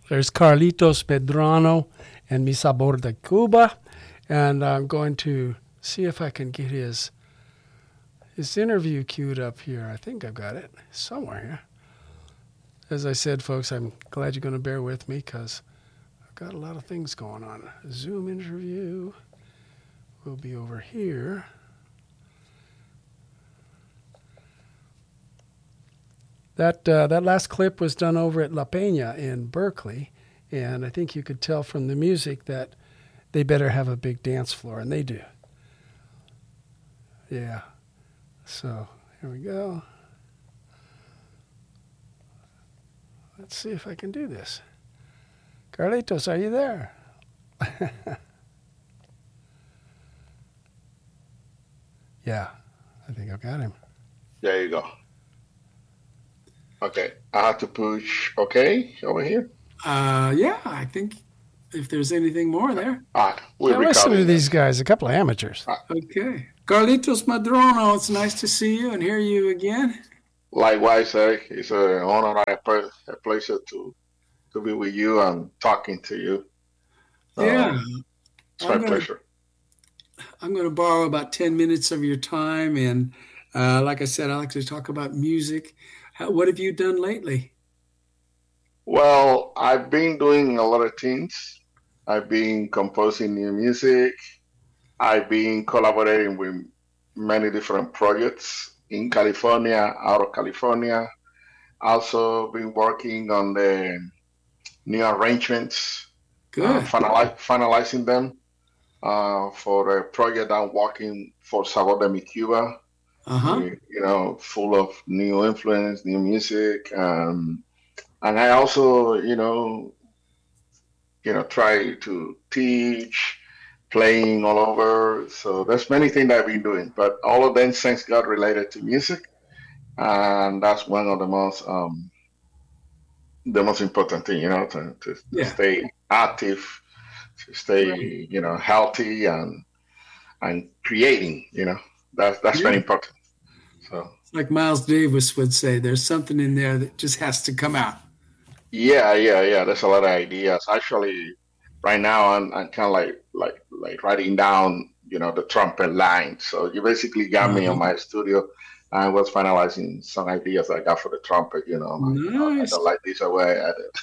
There's Carlitos Medrano and Mi Sabor de Cuba. And I'm going to see if I can get his interview queued up here. I think I've got it somewhere here. As I said, folks, I'm glad you're going to bear with me because I've got a lot of things going on. Zoom interview will be over here. That last clip was done over at La Peña in Berkeley, and I think you could tell from the music that they better have a big dance floor, and they do. Yeah. So here we go. Let's see if I can do this. Carlitos, are you there? Yeah, I think I've got him. There you go. Okay, I have to push OK over here. Yeah, I think if there's anything more there. All right, we're listen to recording these this. guys, a couple of amateurs. Okay. Carlitos Madrono, it's nice to see you and hear you again. Likewise, Eric. It's an honor and a pleasure to be with you and talking to you. Yeah. It's my pleasure. I'm going to borrow about 10 minutes of your time. And like I said, I like to talk about music. What have you done lately? Well, I've been doing a lot of things. I've been composing new music. I've been collaborating with many different projects in California, out of California. Also been working on the new arrangements, Good. finalizing them for a project I'm working for Sabor de Mi Cuba. Full of new influence, new music, and I also, try to teach, playing all over. So there's many things that I've been doing, but all of them, thanks God, related to music, and that's one of the most important thing, to stay active, to stay, healthy and creating, that's very important. So like Miles Davis would say, there's something in there that just has to come out. Yeah. There's a lot of ideas. Actually, right now I'm kind of like writing down, the trumpet line. So you basically got me on my studio. I was finalizing some ideas I got for the trumpet. Nice. I don't like this away.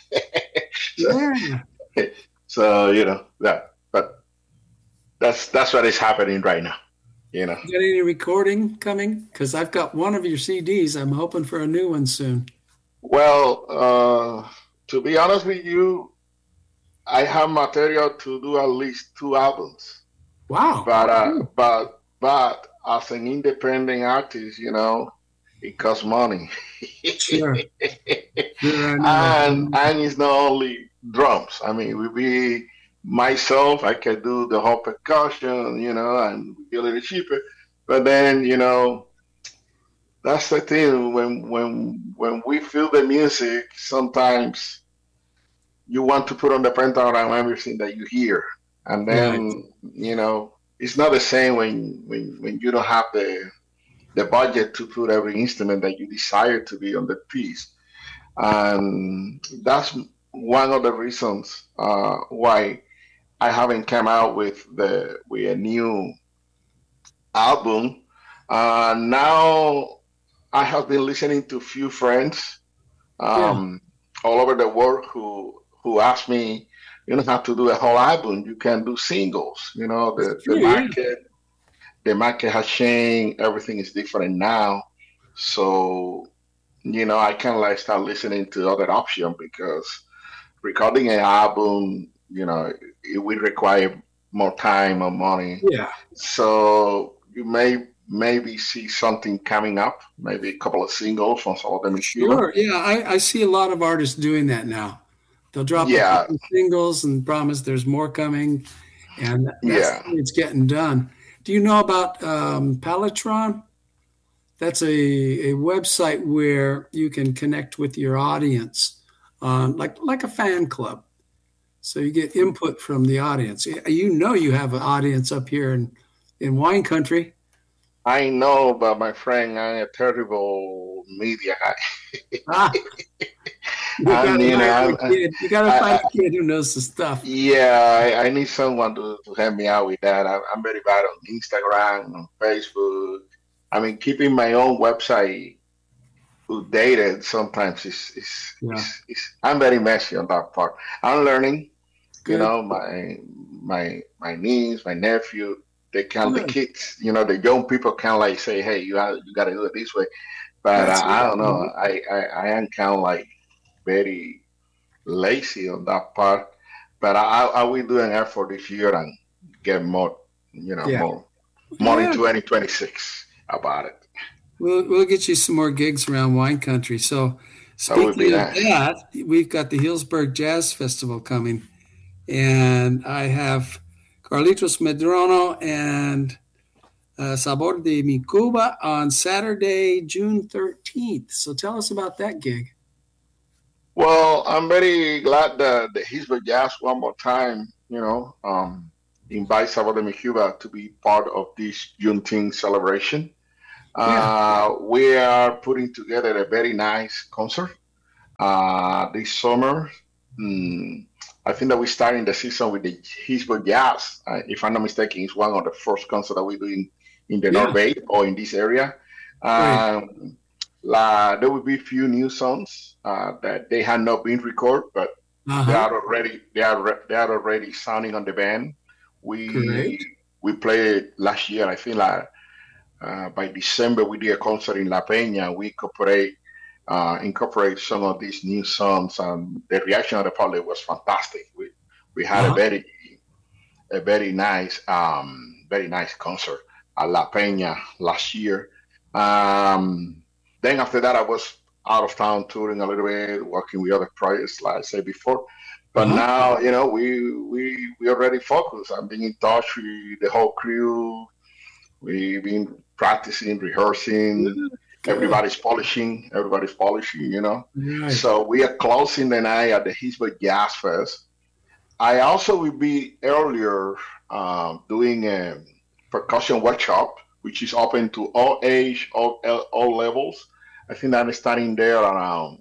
Yeah. So but that's what is happening right now. You got any recording coming? Because I've got one of your CDs. I'm hoping for a new one soon. Well, to be honest with you, I have material to do at least 2 albums. Wow. But as an independent artist, it costs money. Sure. And it's not only drums. I mean, we be myself, I can do the whole percussion, and be a little cheaper. But then, that's the thing. When we feel the music, sometimes you want to put on the pentagram everything that you hear, and then it's not the same when you don't have the budget to put every instrument that you desire to be on the piece, and that's one of the reasons why I haven't come out with a new album. Now I have been listening to a few friends all over the world who ask me, you don't have to do a whole album. You can do singles. The market has changed. Everything is different now. So, I kind of like start listening to other options because recording an album, it will require more time or money. Yeah. So you maybe see something coming up, maybe a couple of singles from Sabor de Mi Cuba. Sure. Yeah, I see a lot of artists doing that now. They'll drop a couple of singles and promise there's more coming, and that's the way it's getting done. Do you know about Palatron? That's a website where you can connect with your audience, like a fan club. So you get input from the audience. You have an audience up here in wine country. I know, but my friend, I'm a terrible media guy. I'm, you know, You gotta find a kid who knows the stuff. Yeah, I need someone to help me out with that. I'm very bad on Instagram, on Facebook. I mean, keeping my own website updated sometimes Yeah, I'm very messy on that part. I'm learning. You good, know, my niece, my nephew, they can the good. kids. You know, the young people can like say, hey, you got to do it this way. But That's I it. don't know. I am kind of like very lazy on that part. But I will do an effort this year and get more, you know, Yeah, more in yeah. 2026 about it. We'll get you some more gigs around wine country. So, That would be speaking of nice. that, we've got the Hillsburg Jazz Festival coming, and I have Carlitos Medrano and Sabor de mi Cuba on Saturday, June 13th. So, tell us about that gig. Well, I'm very glad that the Hisbert Jazz one more time, invite Salvador de Cuba to be part of this Juneteenth celebration. Yeah. We are putting together a very nice concert this summer. Mm, I think that we're starting the season with the Hisbert Jazz. If I'm not mistaken, it's one of the first concerts that we're doing in the North Yeah. Bay or in this area. Great. Um, there will be a few new songs that they had not been recorded, but Uh huh. they are already sounding on the band. Great. We played last year. I think like by December we did a concert in La Peña. We incorporate some of these new songs, and the reaction of the public was fantastic. We had Uh huh. a very nice concert at La Peña last year. Then after that, I was out of town touring a little bit, working with other projects, like I said before. Uh But huh. now, we already focused. I'm being in touch with the whole crew. We've been practicing, rehearsing. Good. Good. Everybody's polishing, you know. Right. So we are closing the night at the Hisbert Jazz Fest. I also will be earlier doing a percussion workshop, which is open to all age, all levels. I think I'm starting there around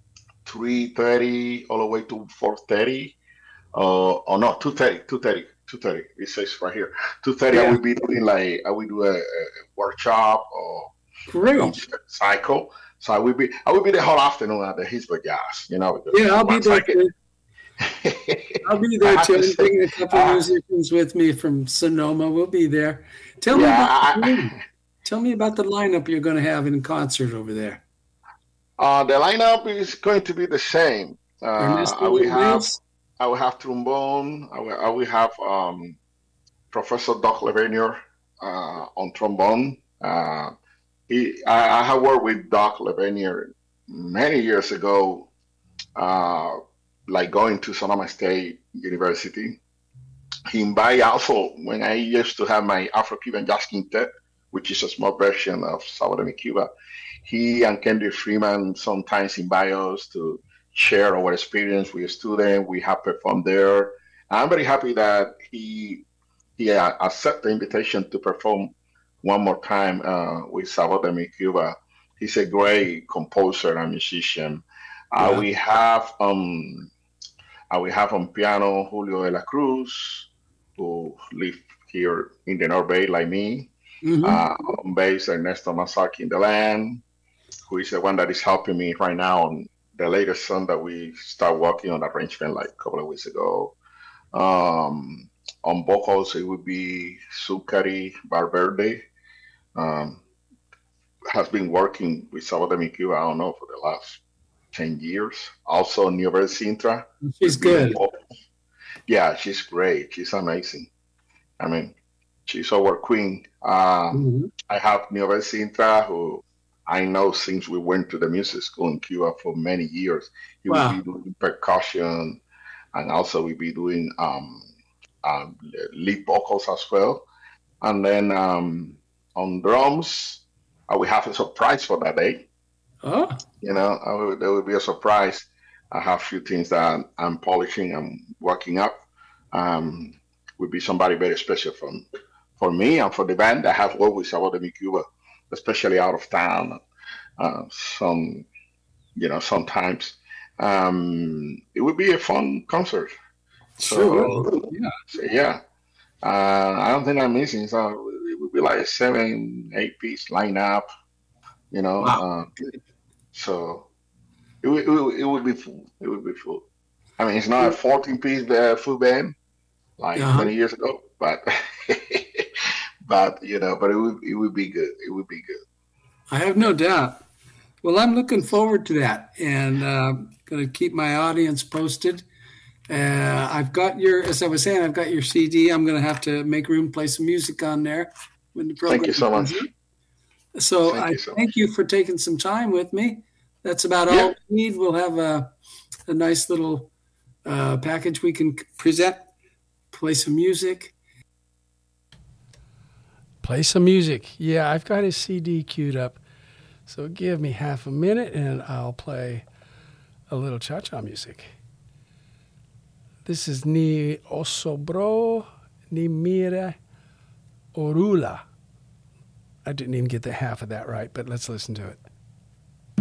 3:30 all the way to 4:30. Or no, 2:30, 2:30, 2:30. It says right here, 2:30. Yeah. I will do a workshop or Great. cycle. So I will be the whole afternoon at the Hisbert Jazz. You know, because Yeah, I'll be once I there get, too. I'll be I there have too. to I'm say, bringing a couple of uh, musicians with me from Sonoma. We'll be there. Tell me yeah, about the lineup. Tell me about the lineup you're going to have in concert over there. the lineup is going to be the same. Ernesto on bass. I will have trombone. I will have Professor Doc Levenier on trombone. I have worked with Doc Levenier many years ago, uh, like going to Sonoma State University. He invited also when I used to have my Afro-Cuban Jazz Quintet, which is a small version of Salvador de Cuba. He and Kendrick Freeman sometimes invite us to share our experience with students. We have performed there. I'm very happy that he accepted the invitation to perform one more time with Salvador de Cuba. He's a great composer and musician. Yeah. We have we have on piano Julio de la Cruz, who live here in the North Bay like me. Mm-hmm. On bass, Ernesto Masaki in the land, who is the one that is helping me right now on the latest song that we start working on arrangement like a couple of weeks ago. Um, on vocals, it would be Sukari Valverde. Um, has been working with Salvador Cuba, I don't know, for the last 10 years. Also, Nubel Sintra She's will be on good. vocals. Yeah, she's great. She's amazing. I mean, she's our queen. Mm-hmm. I have Nubel Sintra, who I know since we went to the music school in Cuba for many years. He will be Wow. doing percussion and also will be doing um, lead vocals as well. And then on drums, I will have a surprise for that day. Oh, There will be a surprise. I have a few things that I'm polishing and working up. Um, will be somebody very special for me and for the band that have worked with Salvador de Cuba, especially out of town. Sometimes. it would be a fun concert. Sure. Yeah. I don't think I'm missing. So it would be like a 7, 8 piece lineup. Wow. So it would be full. It would be full. I mean, it's not a 14 piece full band like 20 years ago, but but it would be good. It would be good. I have no doubt. Well, I'm looking forward to that, and going to keep my audience posted. I've got as I was saying, I've got your CD. I'm going to have to make room, play some music on there when the program. Thank you so much. So thank you for taking some time with me. That's about all we need. We'll have a nice little package we can present, play some music. Play some music. Yeah, I've got his CD queued up. So give me half a minute and I'll play a little cha-cha music. This is Ni Osobro Ni Mire Orula. I didn't even get the half of that right, but let's listen to it.